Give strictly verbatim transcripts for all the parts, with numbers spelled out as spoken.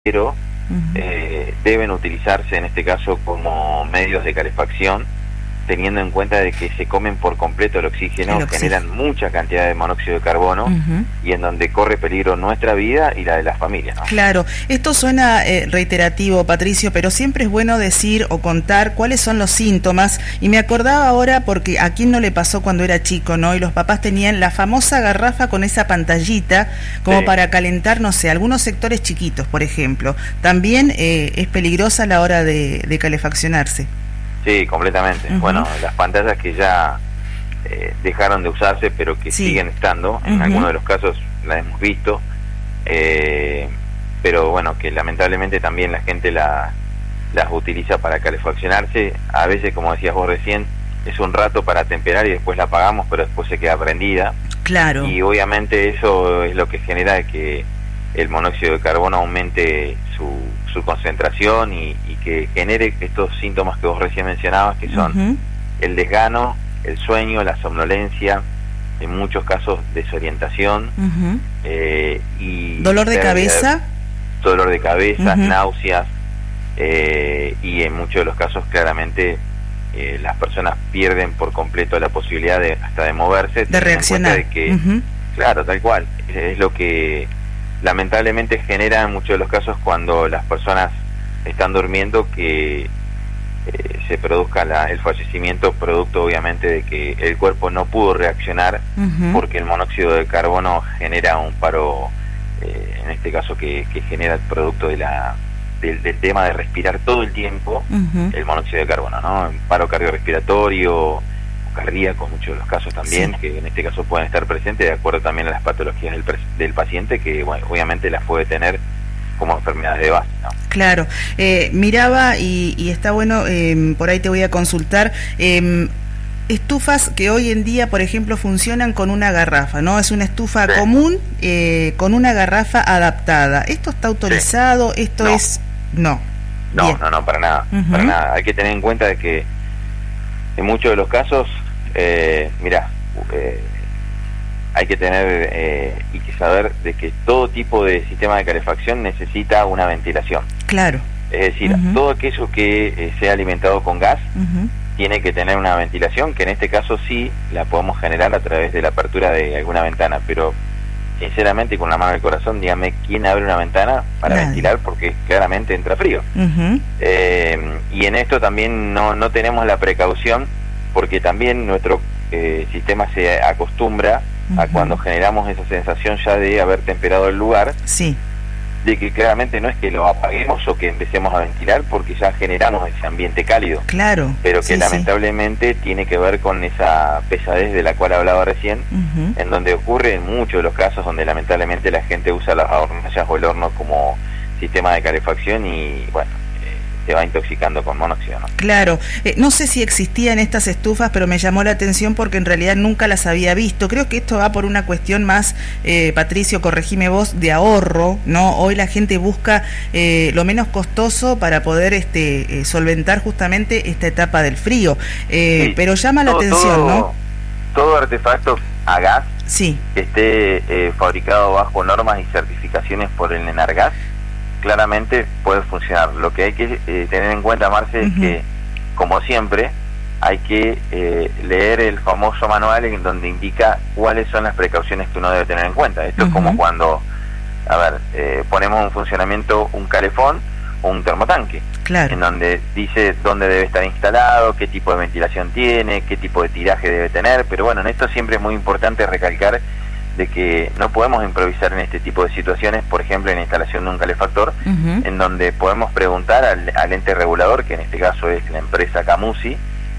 pero Uh-huh. eh, deben utilizarse en este caso como medios de calefacción, teniendo en cuenta de que se comen por completo el oxígeno, el oxígeno. generan mucha cantidad de monóxido de carbono, Uh-huh. y en donde corre peligro nuestra vida y la de las familias, ¿no? Claro, esto suena eh, reiterativo, Patricio, pero siempre es bueno decir o contar cuáles son los síntomas, y me acordaba ahora porque a quién no le pasó cuando era chico, ¿no? Y los papás tenían la famosa garrafa con esa pantallita como Sí. para calentar, no sé, algunos sectores chiquitos, por ejemplo. También eh, es peligrosa a la hora de, de calefaccionarse. Sí, completamente. Uh-huh. Bueno, las pantallas que ya eh, dejaron de usarse, pero que Sí. siguen estando, en Uh-huh. algunos de los casos las hemos visto, eh, pero bueno, que lamentablemente también la gente la, las utiliza para calefaccionarse. A veces, como decías vos recién, es un rato para temperar y después la apagamos, pero después se queda prendida. Claro. Y obviamente eso es lo que genera que el monóxido de carbono aumente su, su concentración y, y que genere estos síntomas que vos recién mencionabas, que son Uh-huh. el desgano, el sueño, la somnolencia, en muchos casos desorientación, Uh-huh. eh, y ¿Dolor de pérdida cabeza? dolor de cabeza, Uh-huh. náuseas, eh, y en muchos de los casos claramente eh, las personas pierden por completo la posibilidad de hasta de moverse, De reaccionar. de que, Uh-huh. claro, tal cual, es, es lo que lamentablemente genera en muchos de los casos cuando las personas están durmiendo, que eh, se produzca la, el fallecimiento producto obviamente de que el cuerpo no pudo reaccionar, Uh-huh. porque el monóxido de carbono genera un paro, eh, en este caso que, que genera el producto de la del, del tema de respirar todo el tiempo, Uh-huh. el monóxido de carbono, ¿no? Un paro cardiorrespiratorio, cardíaco, muchos de los casos también, Sí. que en este caso pueden estar presentes de acuerdo también a las patologías del, del paciente, que bueno, obviamente las puede tener como enfermedades de base, ¿no? Claro, eh, miraba y, y está bueno, eh, por ahí te voy a consultar, eh, estufas que hoy en día, por ejemplo, funcionan con una garrafa, ¿no? Es una estufa Sí. común eh, con una garrafa adaptada. ¿Esto está autorizado? ¿Esto No. es...? No. No, Bien. no, no, para nada, Uh-huh. para nada. Hay que tener en cuenta de que en muchos de los casos, eh, mira, eh, hay que tener eh, y que saber de que todo tipo de sistema de calefacción necesita una ventilación. Claro. Es decir, Uh-huh. todo aquello que eh, sea alimentado con gas Uh-huh. tiene que tener una ventilación, que en este caso sí la podemos generar a través de la apertura de alguna ventana, pero sinceramente, con la mano del corazón, dígame quién abre una ventana para Nadie. ventilar, porque claramente entra frío. Uh-huh. Eh, y en esto también no, no tenemos la precaución, porque también nuestro eh, sistema se acostumbra a Uh-huh. cuando generamos esa sensación ya de haber temperado el lugar, Sí. de que claramente no es que lo apaguemos o que empecemos a ventilar, porque ya generamos ese ambiente cálido, Claro. pero que Sí, sí. lamentablemente tiene que ver con esa pesadez de la cual hablaba recién, Uh-huh. en donde ocurre en muchos de los casos donde lamentablemente la gente usa las hornallas o el horno como sistema de calefacción y bueno, eh, se va intoxicando con monóxido, ¿no? Claro, eh, no sé si existían estas estufas, pero me llamó la atención porque en realidad nunca las había visto. Creo que esto va por una cuestión más, eh, Patricio, corregime vos, de ahorro, ¿no? Hoy la gente busca eh, lo menos costoso para poder este eh, solventar justamente esta etapa del frío. Eh, Sí, pero llama la todo, atención, todo, ¿no? Todo artefacto a gas Sí. que esté eh, fabricado bajo normas y certificaciones por el ENARGAS, claramente puede funcionar. Lo que hay que eh, tener en cuenta, Marce, es Uh-huh. que, como siempre, hay que eh, leer el famoso manual en donde indica cuáles son las precauciones que uno debe tener en cuenta. Esto Uh-huh. es como cuando, a ver, eh, ponemos en funcionamiento un calefón o un termotanque, Claro. en donde dice dónde debe estar instalado, qué tipo de ventilación tiene, qué tipo de tiraje debe tener, pero bueno, en esto siempre es muy importante recalcar de que no podemos improvisar en este tipo de situaciones, por ejemplo en la instalación de un calefactor, Uh-huh. en donde podemos preguntar al, al ente regulador, que en este caso es la empresa Camusi,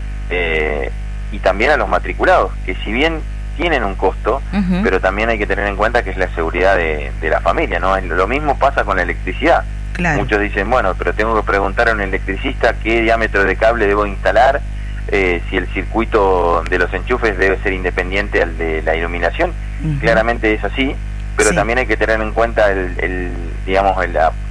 eh, y también a los matriculados, que si bien tienen un costo, Uh-huh. pero también hay que tener en cuenta que es la seguridad de, de la familia, ¿no? Lo mismo pasa con la electricidad. Claro. Muchos dicen, bueno, pero tengo que preguntar a un electricista qué diámetro de cable debo instalar, eh, si el circuito de los enchufes debe ser independiente al de la iluminación. Uh-huh. Claramente es así, pero Sí. también hay que tener en cuenta el, el digamos, el, la,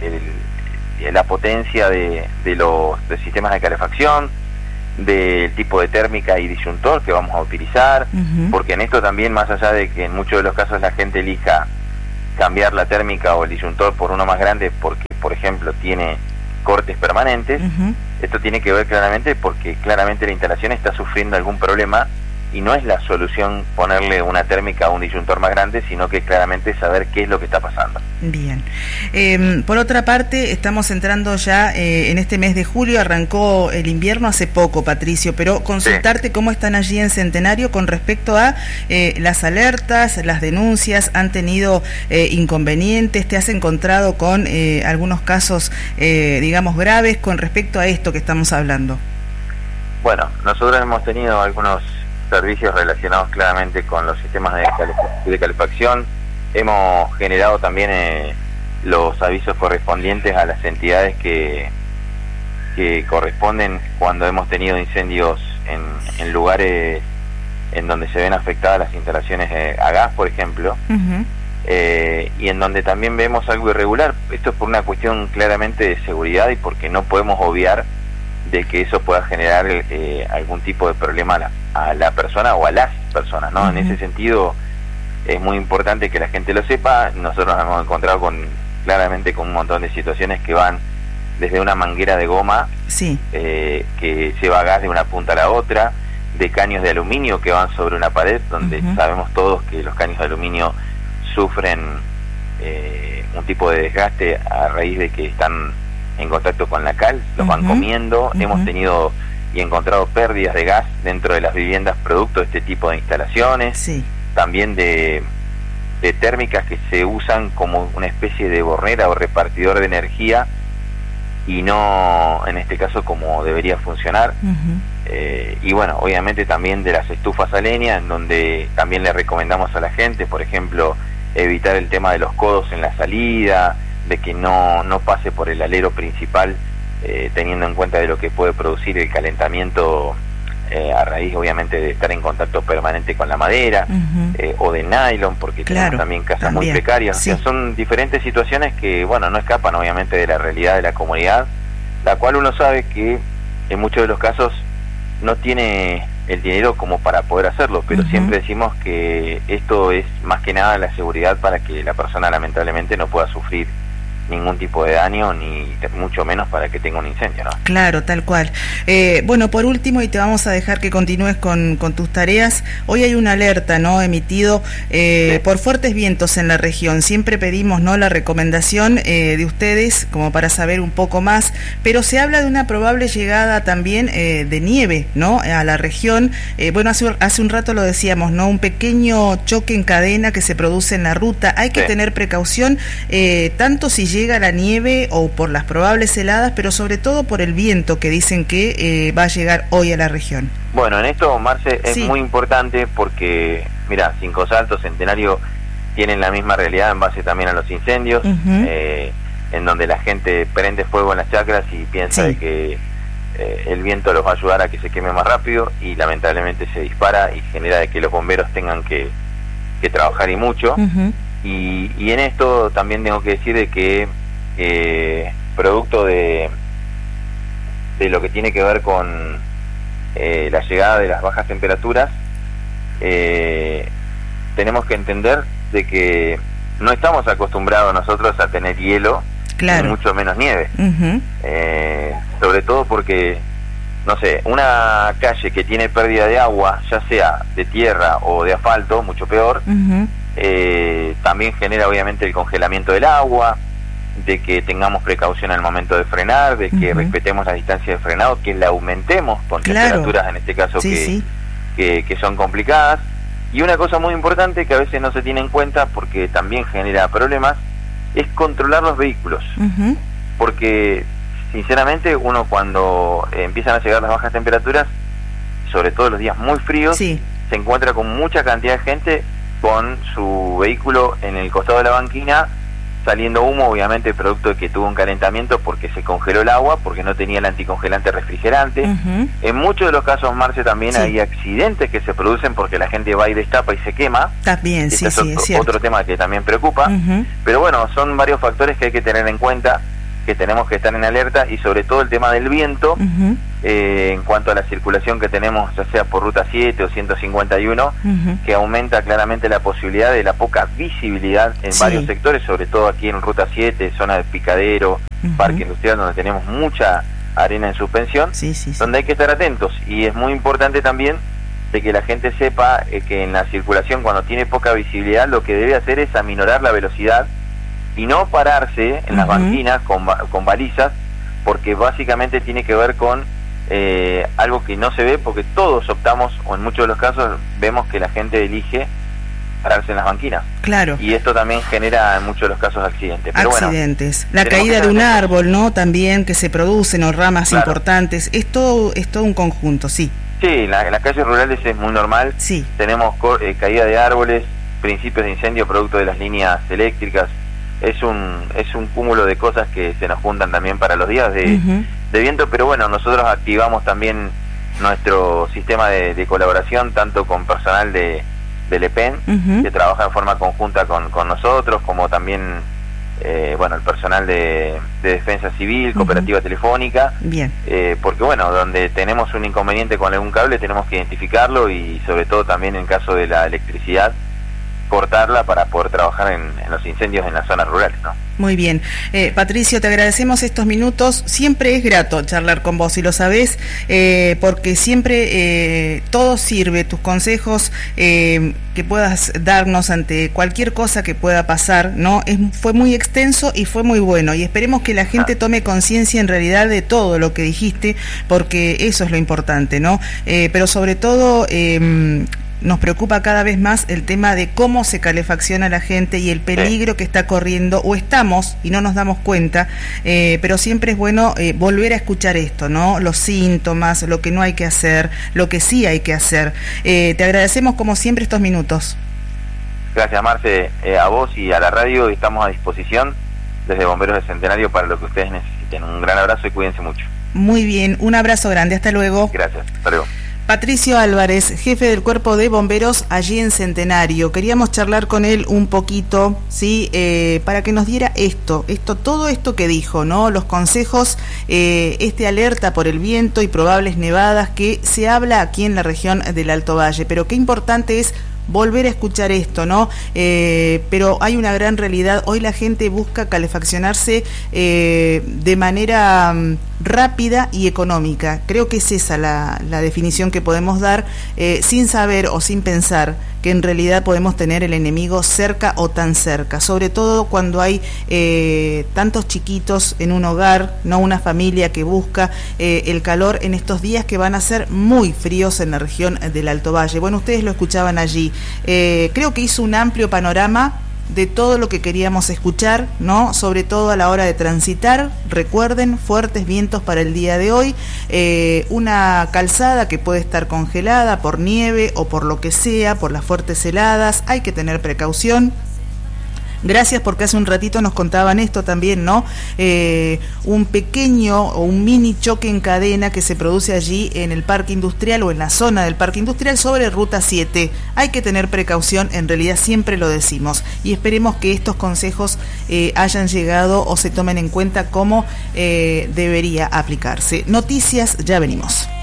el, la potencia de, de los de sistemas de calefacción, del tipo de térmica y disyuntor que vamos a utilizar, Uh-huh. porque en esto también, más allá de que en muchos de los casos la gente elija cambiar la térmica o el disyuntor por uno más grande porque, por ejemplo, tiene cortes permanentes, uh-huh. Esto tiene que ver claramente porque claramente la instalación está sufriendo algún problema y no es la solución ponerle una térmica a un disyuntor más grande, sino que claramente saber qué es lo que está pasando. Bien. Eh, por otra parte, estamos entrando ya eh, en este mes de julio, arrancó el invierno hace poco, Patricio, pero consultarte sí. Cómo están allí en Centenario con respecto a eh, las alertas, las denuncias, han tenido eh, inconvenientes, te has encontrado con eh, algunos casos, eh, digamos, graves con respecto a esto que estamos hablando. Bueno, nosotros hemos tenido algunos servicios relacionados claramente con los sistemas de, calef- de calefacción. Hemos generado también eh, los avisos correspondientes a las entidades que, que corresponden cuando hemos tenido incendios en, en lugares en donde se ven afectadas las instalaciones eh, a gas, por ejemplo, uh-huh. eh, y en donde también vemos algo irregular. Esto es por una cuestión claramente de seguridad y porque no podemos obviar de que eso pueda generar eh, algún tipo de problema a la, a la persona o a las personas, ¿no? Uh-huh. En ese sentido es muy importante que la gente lo sepa. Nosotros nos hemos encontrado con claramente con un montón de situaciones que van desde una manguera de goma sí. eh, que lleva gas de una punta a la otra, de caños de aluminio que van sobre una pared, donde uh-huh. sabemos todos que los caños de aluminio sufren eh, un tipo de desgaste a raíz de que están en contacto con la cal, los uh-huh, van comiendo, uh-huh. Hemos tenido y encontrado pérdidas de gas dentro de las viviendas producto de este tipo de instalaciones, sí. También de, de térmicas que se usan como una especie de bornera o repartidor de energía y no en este caso como debería funcionar, uh-huh. eh, y bueno, obviamente también de las estufas a leña, en donde también le recomendamos a la gente, por ejemplo, evitar el tema de los codos en la salida, de que no, no pase por el alero principal, eh, teniendo en cuenta de lo que puede producir el calentamiento eh, a raíz obviamente de estar en contacto permanente con la madera, uh-huh. eh, o de nylon, porque claro, tenemos también casas también. muy precarias, sí. O sea, son diferentes situaciones que bueno, no escapan obviamente de la realidad de la comunidad, la cual uno sabe que en muchos de los casos no tiene el dinero como para poder hacerlo, pero uh-huh. siempre decimos que esto es más que nada la seguridad para que la persona lamentablemente no pueda sufrir ningún tipo de daño, ni mucho menos para que tenga un incendio, ¿no? Claro, tal cual. Eh, bueno, por último, y te vamos a dejar que continúes con, con tus tareas, hoy hay una alerta, ¿no?, emitido eh, sí. por fuertes vientos en la región. Siempre pedimos, ¿no?, la recomendación eh, de ustedes, como para saber un poco más, pero se habla de una probable llegada también eh, de nieve, ¿no?, a la región. Eh, bueno, hace, hace un rato lo decíamos, ¿no?, un pequeño choque en cadena que se produce en la ruta. Hay que sí. tener precaución, eh, tanto si llega llega la nieve o por las probables heladas, pero sobre todo por el viento que dicen que eh, va a llegar hoy a la región. Bueno, en esto, Marce, es sí. muy importante porque, mira, Cinco Saltos, Centenario tienen la misma realidad en base también a los incendios, uh-huh. eh, en donde la gente prende fuego en las chacras y piensa sí. de que eh, el viento los va a ayudar a que se queme más rápido y lamentablemente se dispara y genera de que los bomberos tengan que, que trabajar y mucho. Uh-huh. Y, y en esto también tengo que decir de que eh, producto de de lo que tiene que ver con eh, la llegada de las bajas temperaturas, eh, tenemos que entender de que no estamos acostumbrados nosotros a tener hielo, claro. ni mucho menos nieve, uh-huh. eh, sobre todo porque, no sé, una calle que tiene pérdida de agua, ya sea de tierra o de asfalto, mucho peor, uh-huh. Eh, también genera obviamente el congelamiento del agua, de que tengamos precaución al momento de frenar, de que uh-huh. respetemos la distancia de frenado, que la aumentemos con claro. temperaturas en este caso sí, que, sí. Que, que son complicadas. Y una cosa muy importante que a veces no se tiene en cuenta porque también genera problemas es controlar los vehículos, uh-huh. porque sinceramente uno cuando eh, empiezan a llegar las bajas temperaturas, sobre todo los días muy fríos, sí. se encuentra con mucha cantidad de gente con su vehículo en el costado de la banquina saliendo humo, obviamente producto de que tuvo un calentamiento porque se congeló el agua, porque no tenía el anticongelante refrigerante. Uh-huh. En muchos de los casos, Marce, también sí. hay accidentes que se producen porque la gente va y destapa y se quema. También, sí, este sí, es otro, es cierto. otro tema que también preocupa. Uh-huh. Pero bueno, son varios factores que hay que tener en cuenta que tenemos que estar en alerta, y sobre todo el tema del viento, uh-huh. eh, en cuanto a la circulación que tenemos, ya sea por Ruta siete o ciento cincuenta y uno, uh-huh. que aumenta claramente la posibilidad de la poca visibilidad en sí. varios sectores, sobre todo aquí en Ruta siete, zona de Picadero, uh-huh. Parque Industrial, donde tenemos mucha arena en suspensión, sí, sí, sí. donde hay que estar atentos. Y es muy importante también de que la gente sepa eh, que en la circulación, cuando tiene poca visibilidad, lo que debe hacer es aminorar la velocidad y no pararse en uh-huh. las banquinas con, con balizas, porque básicamente tiene que ver con eh, algo que no se ve, porque todos optamos, o en muchos de los casos vemos que la gente elige pararse en las banquinas. Claro. Y esto también genera en muchos de los casos accidentes. Pero accidentes. Bueno, la caída de un árbol, ¿no? También que se producen, o ramas claro. importantes. Es todo, es todo un conjunto, sí. Sí, en, la, en las calles rurales es muy normal. Sí. Tenemos eh, caída de árboles, principios de incendio producto de las líneas eléctricas. Es un es un cúmulo de cosas que se nos juntan también para los días de, uh-huh. de viento, pero bueno, nosotros activamos también nuestro sistema de, de colaboración, tanto con personal de, del E P E N, uh-huh. que trabaja de forma conjunta con, con nosotros, como también eh, bueno el personal de, de Defensa Civil, Cooperativa uh-huh. Telefónica. Bien. Eh, porque bueno, donde tenemos un inconveniente con algún cable tenemos que identificarlo, y sobre todo también en caso de la electricidad, cortarla para poder trabajar en, en los incendios en las zonas rurales, ¿no? Muy bien. Eh, Patricio, te agradecemos estos minutos. Siempre es grato charlar con vos, y lo sabés, eh, porque siempre eh, todo sirve, tus consejos eh, que puedas darnos ante cualquier cosa que pueda pasar, ¿no? Es, fue muy extenso y fue muy bueno, y esperemos que la gente tome conciencia en realidad de todo lo que dijiste, porque eso es lo importante, ¿no? Eh, pero sobre todo... Eh, nos preocupa cada vez más el tema de cómo se calefacciona la gente y el peligro que está corriendo, o estamos y no nos damos cuenta, eh, pero siempre es bueno eh, volver a escuchar esto, ¿no? Los síntomas, lo que no hay que hacer, lo que sí hay que hacer. Eh, te agradecemos como siempre estos minutos. Gracias, Marce, eh, a vos y a la radio. Estamos a disposición desde Bomberos del Centenario para lo que ustedes necesiten. Un gran abrazo y cuídense mucho. Muy bien, un abrazo grande, hasta luego. Gracias, hasta luego. Patricio Álvarez, jefe del Cuerpo de Bomberos allí en Centenario. Queríamos charlar con él un poquito, ¿sí? Eh, para que nos diera esto, esto, todo esto que dijo, ¿no? Los consejos, eh, este alerta por el viento y probables nevadas que se habla aquí en la región del Alto Valle. Pero qué importante es volver a escuchar esto, ¿no? Eh, pero hay una gran realidad. Hoy la gente busca calefaccionarse eh, de manera um, rápida y económica. Creo que es esa la, la definición que podemos dar, eh, sin saber o sin pensar que en realidad podemos tener el enemigo cerca o tan cerca, sobre todo cuando hay eh, tantos chiquitos en un hogar, no una familia que busca eh, el calor en estos días que van a ser muy fríos en la región del Alto Valle. Bueno, ustedes lo escuchaban allí. Eh, creo que hizo un amplio panorama de todo lo que queríamos escuchar, ¿no? Sobre todo a la hora de transitar. Recuerden, fuertes vientos para el día de hoy, eh, una calzada que puede estar congelada por nieve o por lo que sea, por las fuertes heladas. Hay que tener precaución. Gracias, porque hace un ratito nos contaban esto también, ¿no? Eh, un pequeño o un mini choque en cadena que se produce allí en el Parque Industrial o en la zona del Parque Industrial sobre Ruta siete. Hay que tener precaución, en realidad siempre lo decimos, y esperemos que estos consejos eh, hayan llegado o se tomen en cuenta como eh, debería aplicarse. Noticias, ya venimos.